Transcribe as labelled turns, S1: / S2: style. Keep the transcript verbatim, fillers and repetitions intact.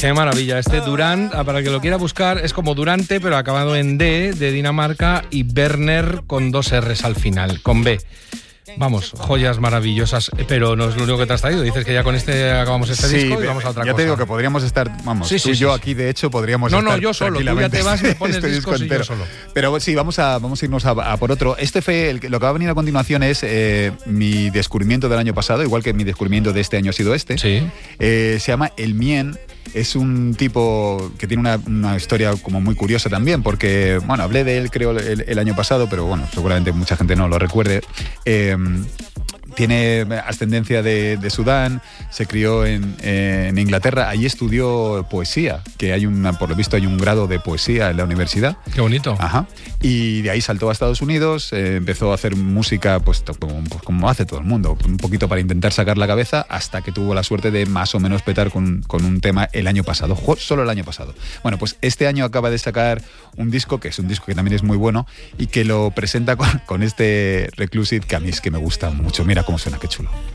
S1: Qué maravilla. Este Durant, para el que lo quiera buscar, es como Durante, pero acabado en D, de Dinamarca, y Werner con dos R's al final, con B. Vamos, joyas maravillosas, pero no es lo único que te has traído. Dices que ya con este acabamos este
S2: sí,
S1: disco y vamos a otra
S2: ya
S1: cosa.
S2: te digo que podríamos estar, vamos,
S1: sí,
S2: tú
S1: sí,
S2: y yo
S1: sí,
S2: aquí de hecho podríamos
S1: no,
S2: estar
S1: no, yo solo, tú ya te vas y me pones
S2: este
S1: discos
S2: disco
S1: y yo
S2: entero.
S1: solo.
S2: Pero sí, vamos a, vamos a irnos a, a por otro. Este fue, el, lo que va a venir a continuación es eh, mi descubrimiento del año pasado, igual que mi descubrimiento de este año ha sido este.
S1: Sí.
S2: Eh, se llama El Mien. Es un tipo que tiene una, una historia como muy curiosa también, porque, bueno, hablé de él creo el, el año pasado, pero bueno, seguramente mucha gente no lo recuerde. Eh, Tiene ascendencia de, de Sudán, se crió en, en Inglaterra, allí estudió poesía, que hay una, por lo visto hay un grado de poesía en la universidad.
S1: Qué bonito.
S2: Ajá. Y de ahí saltó a Estados Unidos, eh, empezó a hacer música pues como, pues como hace todo el mundo, un poquito para intentar sacar la cabeza, hasta que tuvo la suerte de más o menos petar con, con un tema el año pasado, solo el año pasado. Bueno, pues este año acaba de sacar un disco, que es un disco que también es muy bueno, y que lo presenta con, con este Reclusive, que a mí es que me gusta mucho. Mira cómo suena, qué chulo.